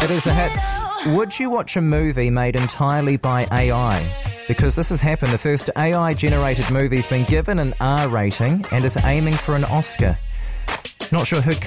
It is the hits. Would you watch a movie made entirely by AI? Because this has happened. The first AI-generated movie's been given an R rating and is aiming for an Oscar. Not sure who'd